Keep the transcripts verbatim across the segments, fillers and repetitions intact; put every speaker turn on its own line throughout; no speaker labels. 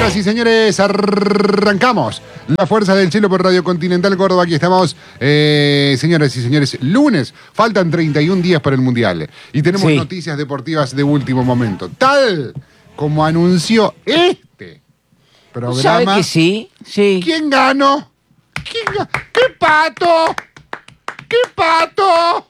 Señoras y señores, arrancamos La Fuerza del Cielo por Radio Continental Córdoba. Aquí estamos, eh, señoras y señores, lunes. Faltan treinta y un días para el Mundial. Y tenemos sí. noticias deportivas de último momento. Tal como anunció este programa.
¿Sabe que sí? Sí.
¿Quién ganó? ¿Quién ganó? ¡Qué pato! ¡Qué pato!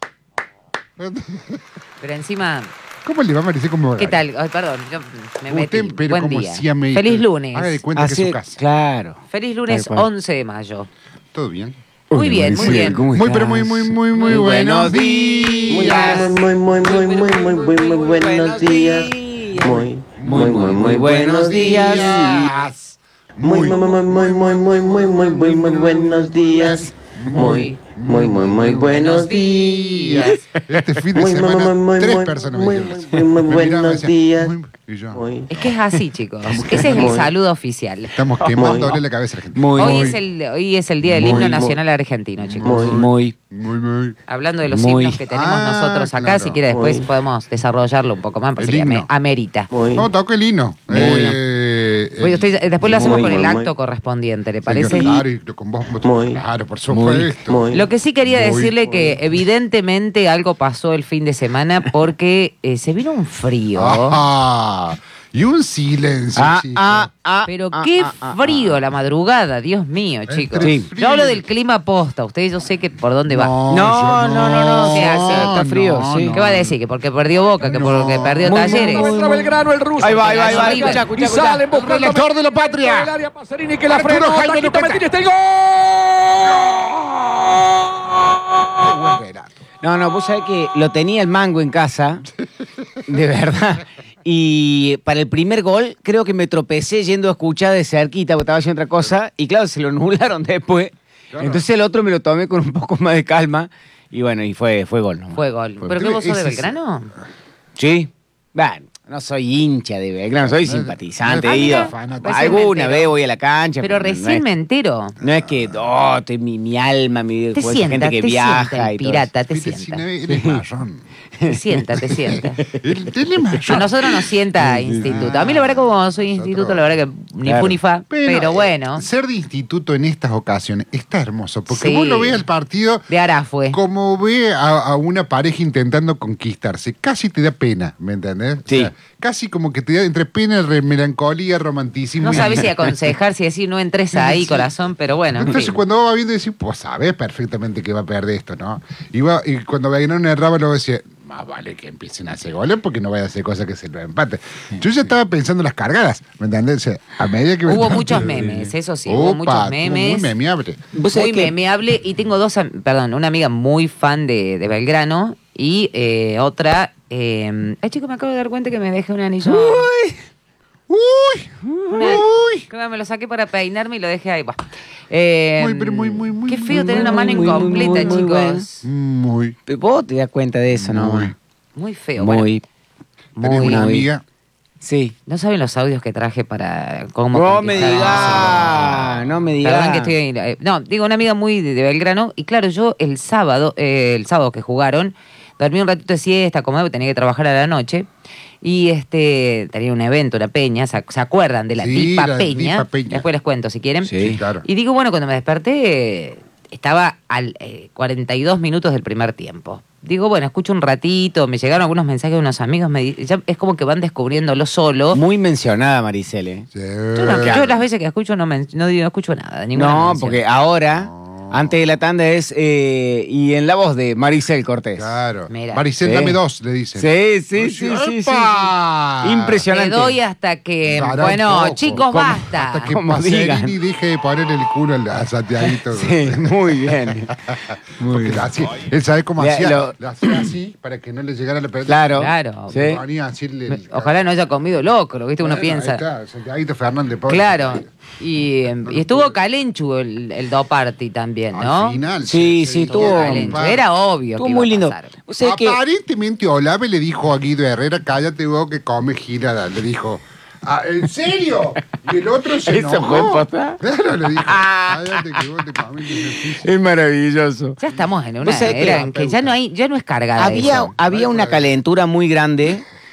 Pero encima...
¿Cómo le va a Maricel? ¿Cómo va?
¿Qué tal? Ay, perdón, yo me metí.
Usted, pero
Buen
como
día.
si me...
Feliz lunes.
Haga de cuenta
Así,
que es su casa.
Claro.
Feliz lunes once de mayo.
¿Todo bien?
Muy bien, muy bien.
Muy, pero muy, muy, muy, muy buenos días.
Muy, muy, muy, muy, muy, muy, muy, muy buenos días. Muy, muy, muy, muy buenos días. Muy, muy, muy, muy, muy, muy, muy, muy, muy, muy buenos días. Muy, muy, muy, muy buenos días.
Este fin de
Muy, muy,
semana,
muy, muy,
tres
muy,
personas me
muy,
dijeron
muy, muy
Me miraban y
buenos
decían,
días.
muy- y yo,
Muy,
Es que es así, chicos. Ese es el
Muy.
saludo oficial.
estamos quemándole la cabeza a la gente.
Muy,
Hoy
muy,
es, el, hoy es el día del
Muy,
himno
muy.
nacional argentino, chicos.
muy,
muy.
Muy, muy.
Hablando de los
Muy.
himnos que tenemos
Ah,
nosotros acá,
claro.
si quiere después
Muy.
podemos desarrollarlo un poco más, porque
El
sería- me
himno.
amerita.
muy.
No, toca el hino.
Muy.
Eh,
Oye, usted- después lo hacemos
Muy,
con el
muy,
acto
muy.
correspondiente, ¿le
señor,
parece?
Claro, y con vos,
Muy.
claro, por supuesto.
Muy.
Lo que sí quería
Muy,
decirle
muy.
que evidentemente algo pasó el fin de semana porque eh, se vino un frío.
Ajá. Y un silencio,
Ah,
chico.
ah, ah,
Pero
ah,
qué
ah, ah,
frío la madrugada, Dios mío, chicos.
Entre
Sí.
Yo hablo
frío.
del clima posta, ustedes yo sé que por dónde va.
No,
No,
yo
no, no, no,
¿qué hace?
Está frío, sí.
¿Qué va a decir? Que porque perdió Boca, que porque
No.
perdió
Muy, muy,
Talleres.
muy,
Entra Belgrano, el ruso.
Ahí va, ahí va, ahí va.
Arriba.
Escucha,
Y
escucha,
sale
escucha.
buscando
El elector de la
el
patria.
área Pacerini que la
Arturo
frenó.
Jaime
Taquito
Lupeta.
Medina está el
Qué
gol.
buen relato.
No, no, vos sabés que lo tenía el mango en casa, de verdad. Y para el primer gol, creo que me tropecé yendo a escuchar de cerquita, porque estaba haciendo otra cosa, y claro, se lo nublaron después.
Claro.
Entonces el otro me lo tomé con un poco más de calma, y bueno, y fue, fue gol. ¿no?
Fue gol.
Fue-
¿Pero qué vos sos de
ese-
Belgrano?
Sí. Bueno, no soy hincha de Belgrano, soy simpatizante.
no,
He ido.
fanático.
Alguna
Recién me
vez voy a la cancha.
Pero
no
recién
es-
me entero.
No es que, oh, estoy mi, mi alma, mi
Te
pues,
sienta,
gente que
te
viaja
sienta el
y todo
pirata, te
Viste,
sienta.
si no eres marrón.
Te sienta, te sienta.
Él tiene
A
marrón.
nosotros nos sienta instituto. A mí la verdad como soy instituto, la verdad que ni
Claro.
fu ni fa. Pero,
eh,
bueno,
ser de instituto en estas ocasiones está hermoso. Porque
Sí.
vos lo ves al partido
de Arafue.
como ve a, a una pareja intentando conquistarse. Casi te da pena, ¿me entendés? O
Sí.
sea, casi como que te da entre pena, re- melancolía, romanticismo.
No
y-
sabes si aconsejar, si decir no entres ahí,
Sí.
corazón, pero bueno. en
Entonces
fin.
cuando va viendo decís, pues sabes perfectamente que va a perder esto, ¿no? Y, va, y cuando Belgrano erraba luego decía, más vale que empiecen a hacer goles porque no vaya a hacer cosas que se lo empate. Yo ya estaba pensando en las cargadas, ¿me entendés? O sea, a medida que
Hubo
el
muchos
partido-
memes, eso sí, hubo
Opa,
muchos
estuvo
memes.
Muy memeable.
¿Vos sabés
Muy
que-
memeable. Y tengo dos, am- perdón, una amiga muy fan de, de Belgrano y eh, otra. Eh, ay, chico, me acabo de dar cuenta que me dejé un anillo.
Uy,
Una-
uy.
Creo que me lo saqué para peinarme y lo dejé ahí. Bah. Eh,
Muy, pero muy, muy, muy,
Qué feo
muy,
tener una
muy,
mano
muy,
incompleta,
muy, muy
chicos.
Muy,
Pero vos te das cuenta de eso, ¿no?
muy.
Muy feo. Bueno,
Muy.
Tenés
Muy,
una
muy.
amiga.
Sí.
no saben los audios que traje para cómo
No me
conquistar a
digas, no me digas.
Perdón que estoy eh, no, digo una amiga muy de, de Belgrano y claro, yo el sábado, eh, el sábado que jugaron, dormí un ratito de siesta, como tenía que trabajar a la noche y este tenía un evento, una peña, ¿se, se acuerdan de la
Sí,
tipa
la
peña?
tipa peña.
Después les cuento si quieren.
Sí.
Sí, claro.
Y digo, bueno, cuando me desperté eh, estaba al eh, cuarenta y dos minutos del primer tiempo. Digo, bueno, escucho un ratito, me llegaron algunos mensajes de unos amigos, me di- ya es como que van descubriéndolo solo.
Muy mencionada, Maricele.
Sí.
Yo, no- yo las veces que escucho no, men- no, digo- no escucho nada. Ninguna
No,
mención.
porque ahora,
No.
antes de la tanda es. eh, y en la voz de Maricel Cortés.
Claro.
Mira.
Maricel,
Sí.
dame dos, le dicen.
Sí, sí, sí, sí, sí.
¡Epa!
sí. Impresionante.
Te doy hasta que,
Dará
bueno,
un poco.
chicos,
¿Cómo?
basta.
Hasta que
Como
Pacerini
digan.
deje de poner el culo al- a Santiaguito.
Sí, muy bien. Muy
Porque
bien.
así, él sabe cómo
Ya,
hacía.
lo-
Lo hacía así para que no le llegara la pelota.
Claro.
Claro.
Sí.
Ponía así el- el-
Ojalá no haya comido locro, ¿viste? Uno
Bueno,
piensa.
ahí está, Santiaguito Fernández. pobre.
Claro. Y, eh, y estuvo Calenchu el, el do party también, ¿no?
Al final.
Sí, sí,
Estuvo
estuvo-
Calenchu. Era obvio
Estuvo
que
muy
iba a
lindo.
pasar.
O sea que.
Aparentemente Olave le dijo a Guido Herrera, cállate vos que come girada. Le dijo, "Ah, ¿en serio?" Y el otro se
¿Eso
enojó.
fue posta?
Claro, le dijo, cállate que vos te comes el ejercicio.
Es maravilloso.
Ya estamos en una
¿Vos sabés
era
que-
en que ya no hay, ya no es cargada
Había,
eso.
había una calentura muy grande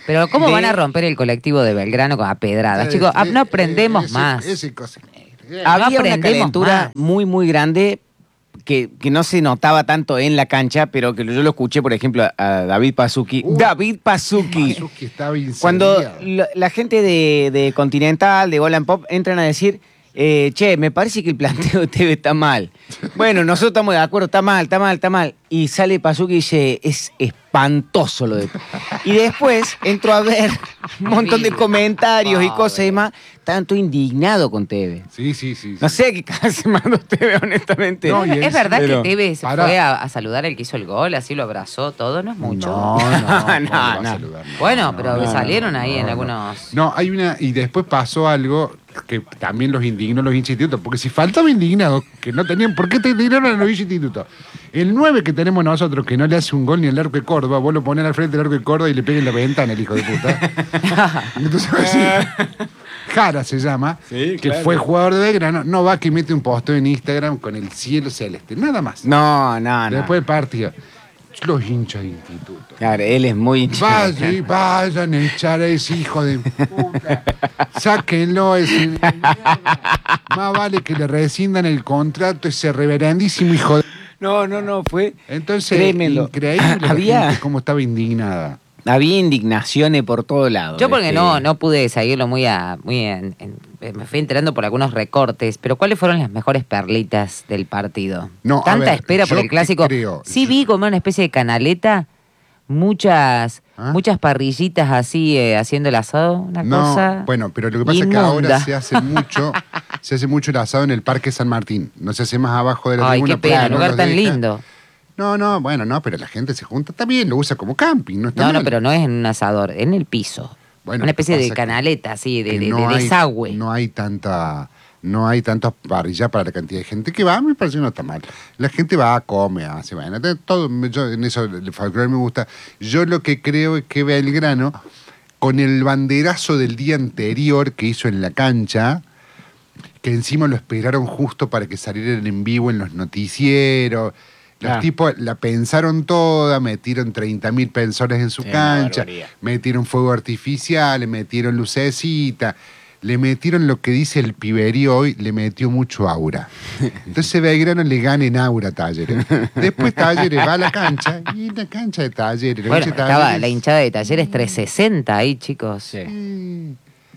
Pero ¿cómo
de-
van a romper el colectivo de Belgrano con a pedradas? Chicos, ah, no aprendemos
ese-
más.
Ese cosa.
Había una
aprendemos
calentura
más.
muy, muy grande que, que no se notaba tanto en la cancha, pero que yo lo escuché, por ejemplo, a, a David Pazuki.
Uh,
David Pazuki.
Pazuki estaba
Cuando
incendiado.
la, la gente de, de Continental, de Golan Pop, entran a decir, eh, che, me parece que el planteo de T V está mal. Bueno, nosotros estamos de acuerdo, está mal, está mal, está mal. Y sale Pazuki y dice, es espantoso lo de... Y después entro a ver un montón de comentarios y cosas y demás. Estaban todo indignado con T V.
Sí, sí, sí. sí.
No sé qué clase mandó T V, honestamente.
No, y él
¿Es verdad
pero-
que Tevez
Pará.
fue a, a saludar al que hizo el gol, así lo abrazó todo? ¿No es mucho?
No, no, no,
No,
va a
no.
saludar, no,
Bueno,
no,
pero
no,
salieron
no,
ahí
no,
en
no.
algunos...
No, hay una. Y después pasó algo que también los indignó los hinchas institutos. Porque si faltaba indignados, que no tenían. ¿Por qué te indignaron a los hinchas institutos? El nueve que tenemos nosotros, que no le hace un gol ni al arco de Córdoba, vos lo ponés al frente del arco de Córdoba y le peguen la ventana, el hijo de puta. Entonces, así, Jara se llama,
Sí,
que
claro.
fue jugador de Belgrano, no va que mete un posteo en Instagram con el cielo celeste. Nada más.
No, no, no.
Después del partido. Los hinchas de instituto.
Claro, él es muy hincha.
Vayan y vayan a echar a ese hijo de puta. Sáquenlo. Ese, más vale que le rescindan el contrato ese reverendísimo hijo de...
No, no, no, fue
Entonces,
tremendo.
increíble la
Había,
gente cómo estaba indignada.
había indignaciones por todos lados.
Yo porque
este.
no, no pude seguirlo muy a, muy en, en- me fui enterando por algunos recortes, pero ¿cuáles fueron las mejores perlitas del partido?
No, a
Tanta
ver,
espera por
yo
el clásico.
creo-
Sí vi como una especie de canaleta, muchas,
¿Ah?
muchas parrillitas así eh, haciendo el asado, una
No,
cosa.
bueno, pero lo que pasa
inmunda.
es que ahora se hace mucho, se hace mucho el asado en el Parque San Martín. No se hace más abajo de la
Ay,
tribuna.
qué pena,
porque no
lugar
los
tan
deja.
lindo.
No, no, bueno, no, pero la gente se junta también, lo usa como camping, no está
No, no,
mal.
pero no es en un asador, en el piso.
Bueno,
una
lo que
especie de
pasa es que-
canaleta así, de,
que
de,
no
de
hay-
desagüe.
No hay tanta, no hay tantas parrillas para la cantidad de gente que va, me parece que no está mal. La gente va, come, hace, bueno, de todo, yo, en eso el folclore me gusta. Yo lo que creo es que Belgrano, con el banderazo del día anterior que hizo en la cancha, que encima lo esperaron justo para que salieran en vivo en los noticieros. Los
Ah.
tipos la pensaron toda, metieron treinta mil pensones en su
Sí, una
cancha,
barbaridad.
metieron fuego artificial, le metieron lucecita, le metieron lo que dice el piberío hoy, le metió mucho aura. Entonces Belgrano le gana en aura a Talleres. Después Talleres va a la cancha y la cancha de Talleres. la
Bueno,
cancha de
estaba
Talleres-
la hinchada de Talleres trescientos sesenta ahí, chicos.
Sí,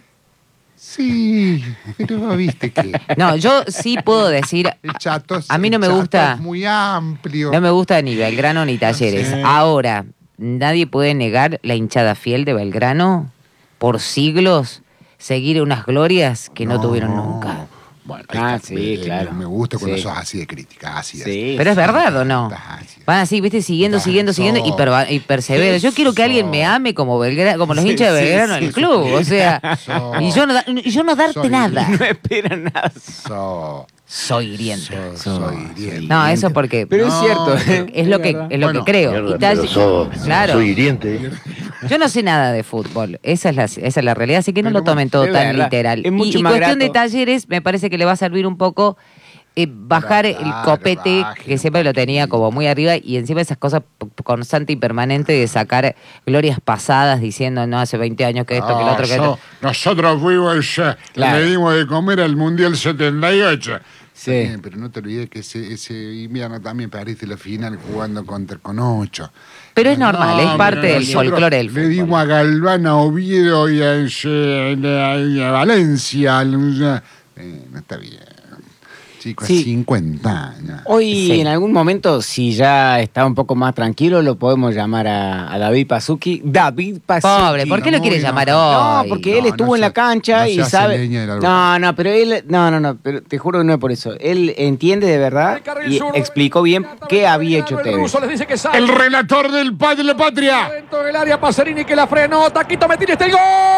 sí, pero viste que
No, yo sí puedo decir,
el chato,
a mí no
el
me
chato
gusta-
es muy amplio.
no me gusta ni Belgrano ni Talleres.
Sí.
Ahora, nadie puede negar la hinchada fiel de Belgrano por siglos seguir unas glorias que no, tuvieron nunca.
Bueno, ahí
Ah,
está.
sí,
Me-
claro.
Me gusta cuando
Sí.
sos así de crítica, así de-
Sí.
Pero es verdad o no.
Así de-
Van así, viste, siguiendo,
Eso.
siguiendo, siguiendo y, perva- y persevero. Yo quiero que alguien me ame como Belgrano, como los
Sí,
hinchas de
sí,
Belgrano
sí,
en el
sí.
club. O sea,
Eso.
y yo no, da- y yo no darte
Soy-
nada.
No esperan nada.
So-
Soy hiriente.
so- soy hiriente.
No, eso porque
Pero es
No,
cierto.
pero-
¿eh?
es lo que
verdad.
es lo
Bueno,
que creo.
Mierda,
Y Talle-
pero sos-
claro.
soy hiriente.
Yo no sé nada de fútbol, esa es la, esa es la realidad, así que no
Pero
lo tomen todo
es
tan
verdad.
literal.
Es mucho
y y
más
cuestión de
grato.
Talleres, me parece que le va a servir un poco eh, bajar el
Claro,
copete,
baje
que
un
siempre lo tenía
poquito.
como muy arriba, y encima esas cosas p- constante y permanente de sacar glorias pasadas diciendo, no, hace veinte años que esto, que lo
Ah,
otro, que
so-
esto.
Nosotros fuimos, eh,
Claro.
le dimos de comer al Mundial setenta y ocho.
Sí.
Está bien, pero no te olvides que ese, ese invierno también perdiste la final jugando contra con ocho.
Pero es normal, es parte
pero
del
nosotros
folclore del
Le
fútbol.
dimos a Galván, a Oviedo y a, ese- y a Valencia. al- Eh, no está bien. Chicos,
Sí.
cincuenta años.
Hoy,
Sí.
en algún momento, si ya está un poco más tranquilo, lo podemos llamar a, a David Pazuki. David Pazuki.
Pobre, ¿por qué lo
no,
quiere
no,
llamar
No,
hoy?
porque él
No,
estuvo
no
en
se-
la cancha
no se
y
hace
sabe.
leña del árbol.
No, no, pero él. No, no, no, pero te juro que no es por eso. Él entiende de verdad y explicó bien qué había hecho
El
Tevez.
ruso les dice que sale.
El relator del padre de la patria.
Dentro del área Pacerini que la frenó. Taquito Metín está el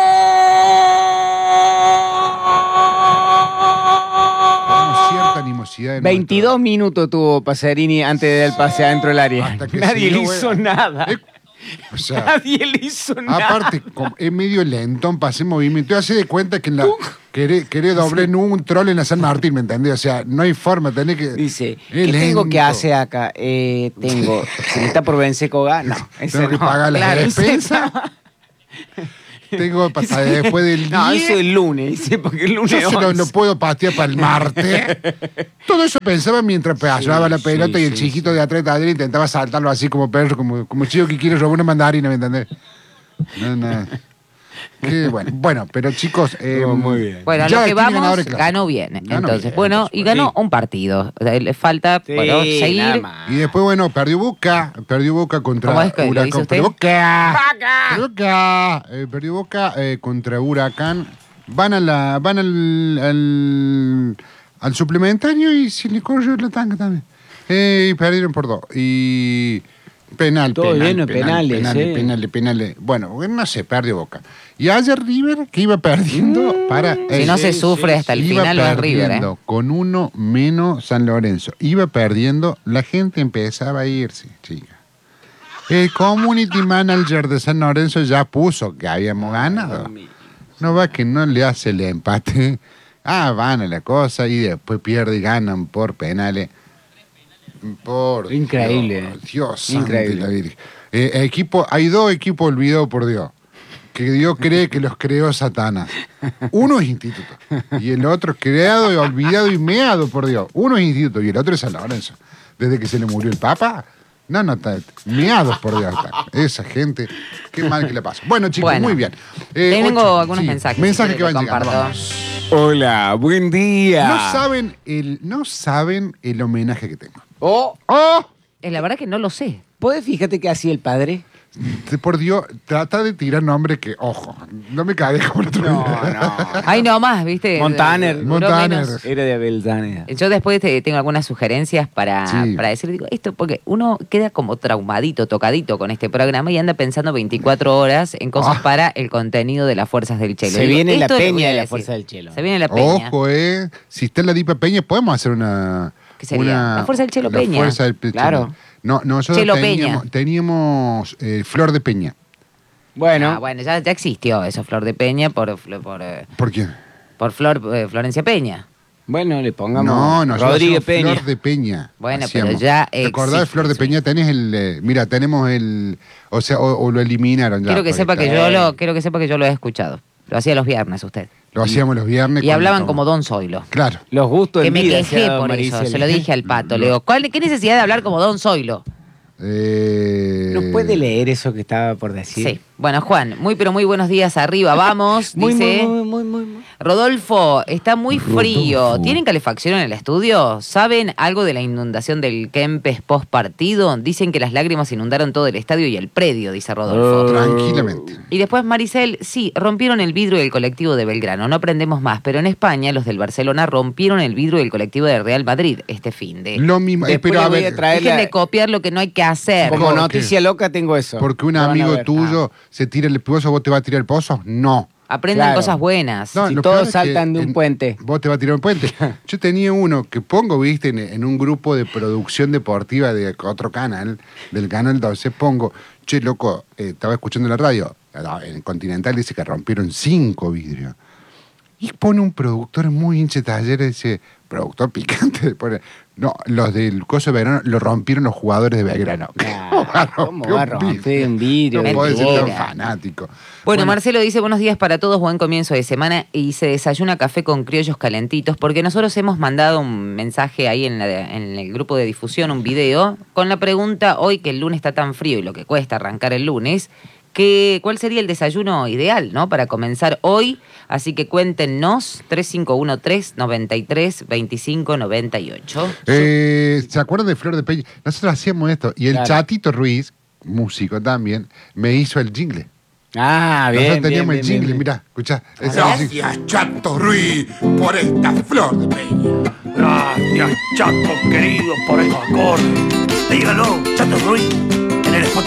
Tenemos
gol.
cierta animosidad. en
veintidós
nuestro-
minutos tuvo Pacerini antes de dar el pase adentro del área.
Hasta que
Nadie
siguió,
le hizo
bueno.
nada.
Eh, O sea,
Nadie le hizo nada.
aparte, com- es medio lentón para hacer movimiento. Hace de cuenta que en la, querés, querés doblar en un troll en la San Martín, ¿me entendés? O sea, no hay forma, tenés que.
Dice,
Es
¿qué tengo que
lento.
hacer acá? Eh, tengo, si me está por vencer Koga, no. ese
Tengo que
no.
pagar la
Claro, ese
despensa.
no.
Tengo para después del
No,
diez.
eso es el lunes, dice, porque el lunes
Yo se lo,
once.
lo puedo patear para el martes. Todo eso pensaba mientras pegaba la pelota
sí,
y el
sí,
chiquito de atrás de Adrián intentaba saltarlo así como perro, como, como chico que quiere robar una mandarina, ¿me entendés? No, no. Qué bueno. Bueno, pero chicos. Eh,
Estuvo muy bien.
Bueno, a
ya
lo que
tiene
vamos,
ganador el clásico.
ganó bien.
Ganó
Entonces,
bien,
bueno,
por
y ganó
supuesto.
un partido. O sea, le falta
Sí,
bueno,
nada
seguir.
más.
Y después, bueno, perdió Boca. Perdió Boca contra
¿Cómo es que lo
Huracán.
dice usted?
Perdió Boca. Perdió Boca. Eh, perdió Boca eh, contra Huracán. Van a la, van al, al, al suplementario y se le corrió la tanga también. Eh, y perdieron por dos. Y penal,
Todo
penal,
lleno de
penal,
penales,
penales,
eh.
penales, penales. Bueno, no sé, perdió Boca. Y ayer River, que iba perdiendo para...
Si
eh,
no se
sí,
sufre
sí,
hasta el
iba
final, lo es River, ¿eh?
perdiendo con uno menos San Lorenzo. Iba perdiendo, la gente empezaba a irse, chica. El community manager de San Lorenzo ya puso que habíamos ganado. No va que no le hace el empate. Ah, van a la cosa y después pierde y ganan por penales. Por
Increíble.
Dios, Dios santo
Increíble.
y la Virgen. Eh, equipo, hay dos equipos olvidados por Dios. Que Dios cree que los creó Satanás. Uno es instituto. Y el otro es creado y olvidado y meado por Dios. Uno es instituto y el otro es San Lorenzo. Desde que se le murió el Papa. No, no, está meados por Dios. Está. Esa gente, qué mal que le pasa. Bueno, chicos,
Bueno,
muy bien. Eh,
tengo
ocho,
algunos
sí,
mensajes,
Mensajes
si
que van
quiere,
llegando.
comparto.
Vamos.
Hola, buen día.
No saben el, no saben el homenaje que tengo.
Oh,
¡Oh!
Eh, La verdad que no lo sé.
¿podés fíjate qué hacía el padre?
Te- Por Dios, trata de tirar nombres que, ojo, no me cagué como el otro
No,
día.
no.
Ay, no más, ¿viste?
Montaner.
Duró
Montaner.
menos.
Era de Avellaneda.
Yo después te- tengo algunas sugerencias para,
Sí.
para decir, digo, esto, porque uno queda como traumadito, tocadito con este programa y anda pensando veinticuatro horas en cosas
Ah.
para el contenido de las fuerzas del Chelo.
Se
Digo,
viene la
esto le voy
peña
a
de la
decir.
Fuerza del Chelo.
Se viene la peña.
Ojo, eh. Si está en la Dipa Peña, podemos hacer una.
¿Qué sería?
una-
La Fuerza del Chelo
la
Peña.
Fuerza del Pe-
Claro.
Chelo. No, nosotros
Chelo
teníamos,
Peña.
teníamos eh, Flor de Peña.
Bueno,
Ah, bueno, ya, ya existió eso, Flor de Peña, por, por, eh,
¿Por qué?
por Flor, eh, Florencia Peña.
bueno, le pongamos
No, nosotros
Rodríguez
hacíamos
Peña.
Flor de Peña.
Bueno,
hacíamos.
pero ya
¿Te acordás de
existe,
Flor de
sí.
Peña? Tenés el. eh, mira, tenemos el. O sea, o, o lo eliminaron ya.
Quiero que
porque
sepa que
está-
yo lo, quiero que sepa que yo lo he escuchado. Lo hacía los viernes usted.
Lo hacíamos los viernes.
Y
cuando
hablaban
tom-
como Don Zoilo.
Claro.
Los gustos
Que
en
me
vida,
quejé
decía
por
Maricel.
eso, se lo dije al pato. Le digo, ¿cuál- ¿qué necesidad de hablar como Don Zoilo?
Eh,
¿No puede leer eso que estaba por decir?
Sí. Bueno, Juan, muy pero muy buenos días arriba, vamos.
Muy,
dice,
muy, muy, muy, muy.
Rodolfo, está muy frío.
Rodolfo.
¿Tienen calefacción en el estudio? ¿Saben algo de la inundación del Kempes post partido? Dicen que las lágrimas inundaron todo el estadio y el predio, dice Rodolfo.
Tranquilamente.
Y después Maricel, sí, rompieron el vidrio del colectivo de Belgrano, no aprendemos más, pero en España los del Barcelona rompieron el vidrio del colectivo de Real Madrid este fin de...
Lo mismo. eh,
Después
pero
le
a
voy
ver,
a traer
Dejen
la-
de copiar lo que no hay que hacer.
Como
¿Por qué?
noticia loca tengo eso.
porque un
Lo van a
amigo
ver.
tuyo se tira el pozo, ¿vos te vas a tirar el pozo? No.
Aprendan
Claro.
cosas buenas.
No,
Si
lo
todos
peor es que
saltan de un
en-
puente.
Vos te vas a tirar un puente. Yo tenía uno que pongo, viste, en, en un grupo de producción deportiva de otro canal, del canal doce, pongo, che, loco, eh, estaba escuchando la radio, en Continental dice que rompieron cinco vidrios. Y pone un productor muy hinche talleres, dice, productor picante, pone, no, los del coso de Belgrano lo rompieron los jugadores de Belgrano.
Ah, ¿Cómo va a romper un vidrio?
No podés ser tan
Mentira.
fanático.
Bueno, Marcelo dice, buenos días para todos, buen comienzo de semana y se desayuna café con criollos calentitos porque nosotros hemos mandado un mensaje ahí en, la- en el grupo de difusión, un video, con la pregunta, hoy que el lunes está tan frío y lo que cuesta arrancar el lunes, que, ¿cuál sería el desayuno ideal, no? Para comenzar hoy, así que cuéntenos, tres cinco uno tres, noventa y tres, veinticinco noventa y ocho.
Eh, ¿Se acuerdan de Flor de Peña? Nosotros hacíamos esto. Y el
Claro.
Chatito Ruiz, músico también, me hizo el jingle.
Ah, bien,
Nosotros teníamos
bien,
el
bien,
jingle,
bien.
mirá, escuchá. ese es el jingle.
Gracias, Chato Ruiz, por esta flor de peña.
Gracias, Chato querido, por esos acordes. Dígalo, Chato Ruiz, en el